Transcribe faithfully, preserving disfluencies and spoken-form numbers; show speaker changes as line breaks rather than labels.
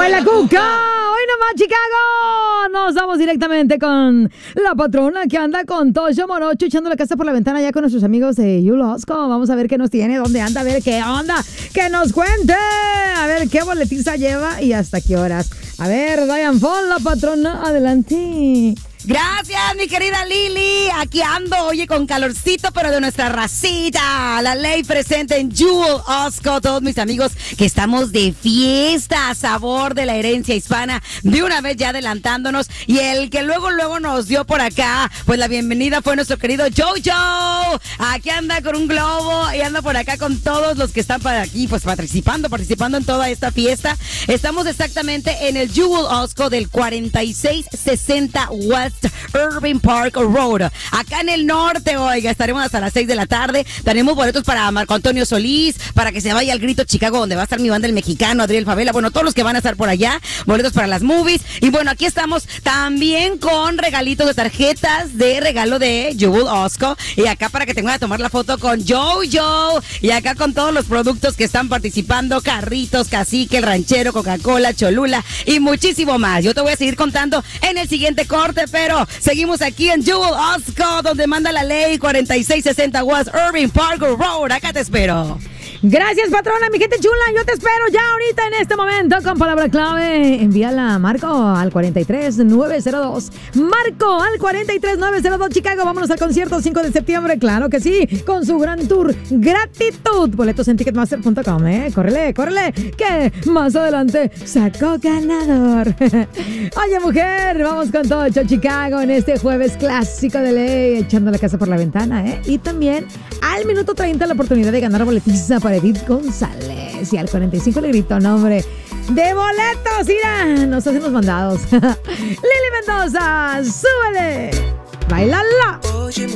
baila cuca. Hoy nomás, Chicago. Nos vamos directamente con la patrona que anda con Toyo Morocho echando la casa por la ventana ya con nuestros amigos de Yulosco. Vamos a ver qué nos tiene, dónde anda, a ver qué onda. Que nos cuente. A ver qué boletiza lleva y hasta qué horas. A ver, Diane Fall, la patrona, adelante.
Gracias, mi querida Lili. Aquí ando, oye, con calorcito, pero de nuestra racita. La ley presente en Jewel Osco. Todos mis amigos que estamos de fiesta a sabor de la herencia hispana. De una vez ya adelantándonos. Y el que luego, luego nos dio por acá, pues la bienvenida fue nuestro querido Jojo. Aquí anda con un globo y anda por acá con todos los que están para aquí, pues participando, participando en toda esta fiesta. Estamos exactamente en el Jewel Osco del cuarenta y seis sesenta West Irving Park Road, acá en el norte. Oiga, estaremos hasta las seis de la tarde. Tenemos boletos para Marco Antonio Solís, para que se vaya al Grito Chicago, donde va a estar mi banda El Mexicano, Adriel Favela, bueno, todos los que van a estar por allá, boletos para las movies. Y bueno, aquí estamos también con regalitos de tarjetas de regalo de Jewel Osco, y acá para que te vayan a tomar la foto con Jojo, y acá con todos los productos que están participando, Carritos, Cacique, El Ranchero, Coca-Cola, Cholula y muchísimo más. Yo te voy a seguir contando en el siguiente corte, pero seguimos aquí en Jewel Osco, donde manda la ley, cuarenta y seis sesenta West Irving Park Road. Acá te espero.
Gracias, patrona, mi gente chula. Yo te espero ya ahorita en este momento con palabra clave. Envíala, Marco, al cuarenta y tres nueve cero dos. Marco, al cuarenta y tres nueve cero dos, Chicago. Vámonos al concierto cinco de septiembre. Claro que sí, con su gran tour. Gratitud. Boletos en ticketmaster punto com, ¿eh? Córrele, córrele, que más adelante sacó ganador. Oye, mujer, vamos con todo, Chicago, en este jueves clásico de ley, echando la casa por la ventana, ¿eh? Y también al minuto treinta la oportunidad de ganar boletiza para Edith González. Y al cuarenta y cinco le grito nombre de boletos. Mira, nos hacen los mandados. Lili Mendoza, súbele. Bailala.